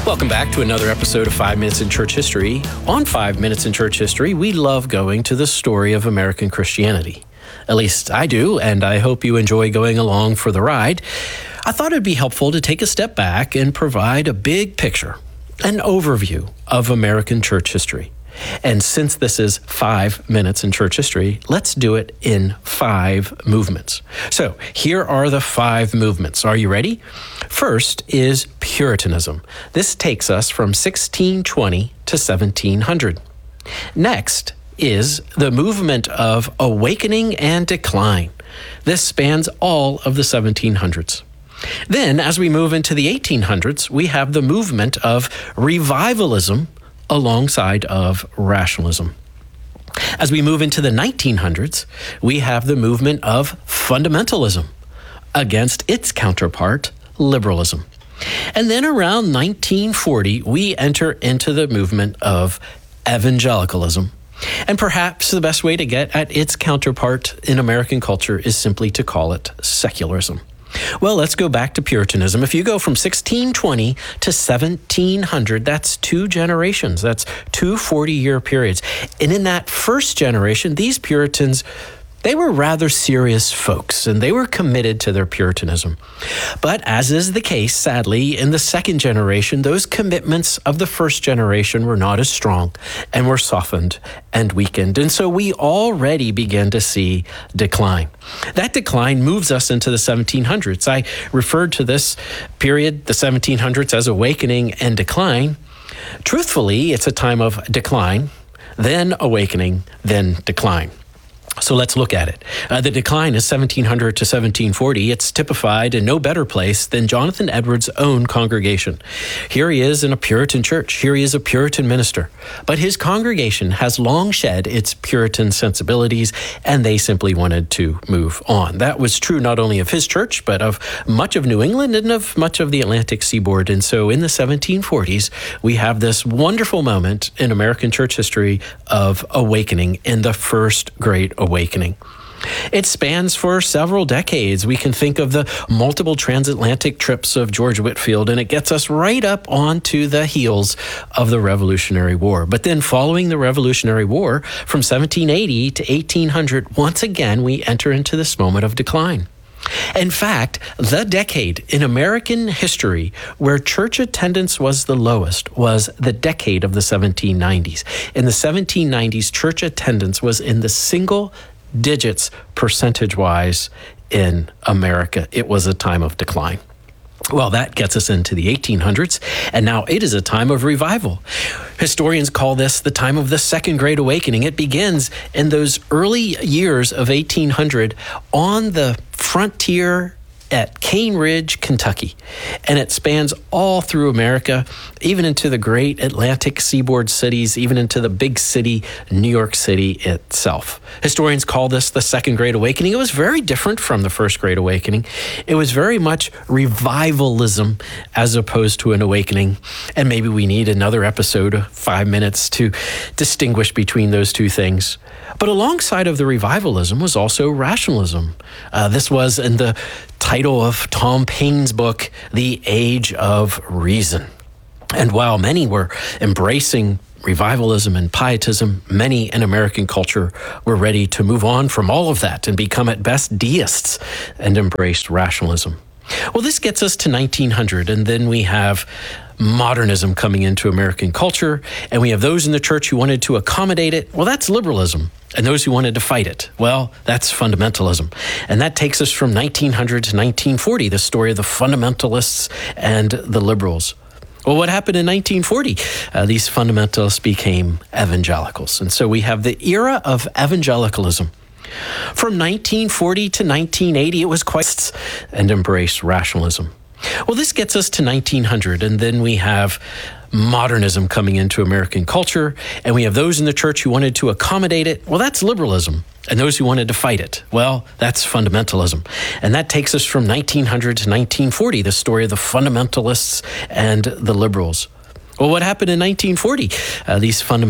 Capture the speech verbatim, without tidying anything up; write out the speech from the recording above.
Welcome back to another episode of Five Minutes in Church History. On Five Minutes in Church History, we love going to the story of American Christianity. At least I do, and I hope you enjoy going along for the ride. I thought it'd be helpful to take a step back and provide a big picture, an overview of American church history. And since this is Five Minutes in Church History, let's do it in five movements. So here are the five movements. Are you ready? First is Puritanism. This takes us from sixteen twenty to seventeen hundred. Next is the movement of awakening and decline. This spans all of the seventeen hundreds. Then, as we move into the eighteen hundreds, we have the movement of revivalism alongside of rationalism. As we move into the nineteen hundreds, we have the movement of fundamentalism against its counterpart, liberalism. And then around nineteen forty, we enter into the movement of evangelicalism. And perhaps the best way to get at its counterpart in American culture is simply to call it secularism. Well, let's go back to Puritanism. If you go from sixteen twenty to seventeen hundred, that's two generations. That's two forty-year periods. And in that first generation, these Puritans, they were rather serious folks, and they were committed to their Puritanism. But as is the case, sadly, in the second generation, those commitments of the first generation were not as strong and were softened and weakened. And so we already begin to see decline. That decline moves us into the seventeen hundreds. I referred to this period, the seventeen hundreds, as awakening and decline. Truthfully, it's a time of decline, then awakening, then decline. So let's look at it. Uh, the decline is seventeen hundred to seventeen forty. It's typified in no better place than Jonathan Edwards' own congregation. Here he is in a Puritan church. Here he is a Puritan minister. But his congregation has long shed its Puritan sensibilities, and they simply wanted to move on. That was true not only of his church, but of much of New England and of much of the Atlantic seaboard. And so in the seventeen forties, we have this wonderful moment in American church history of awakening in the First Great Awakening. Awakening. It spans for several decades. We can think of the multiple transatlantic trips of George Whitefield, and it gets us right up onto the heels of the Revolutionary War. But then following the Revolutionary War, from seventeen eighty to eighteen hundred, once again, we enter into this moment of decline. In fact, the decade in American history where church attendance was the lowest was the decade of the seventeen nineties. In the seventeen nineties, church attendance was in the single digits percentage-wise in America. It was a time of decline. Well, that gets us into the eighteen hundreds, and now it is a time of revival. Historians call this the time of the Second Great Awakening. It begins in those early years of eighteen hundred on the frontier at Cane Ridge, Kentucky. And it spans all through America, even into the great Atlantic seaboard cities, even into the big city, New York City itself. Historians call this the Second Great Awakening. It was very different from the First Great Awakening. It was very much revivalism as opposed to an awakening. And maybe we need another episode of five minutes to distinguish between those two things. But alongside of the revivalism was also rationalism. Uh, this was in the title of Tom Paine's book, The Age of Reason. And while many were embracing revivalism and pietism, many in American culture were ready to move on from all of that and become at best deists and embraced rationalism. Well, this gets us to nineteen hundred, and then we have modernism coming into American culture, and we have those in the church who wanted to accommodate it. Well, that's liberalism. And those who wanted to fight it, well, that's fundamentalism. And that takes us from nineteen hundred to nineteen forty, the story of the fundamentalists and the liberals. Well, what happened in nineteen forty? Uh, these fundamentalists became evangelicals. And so we have the era of evangelicalism. From nineteen forty to nineteen eighty, it was quite and embraced rationalism. Well, this gets us to nineteen hundred, and then we have modernism coming into American culture, and we have those in the church who wanted to accommodate it. Well, that's liberalism. And those who wanted to fight it, well, that's fundamentalism. And that takes us from nineteen hundred to nineteen forty, the story of the fundamentalists and the liberals. Well, what happened in nineteen forty? Uh, these fundamentalists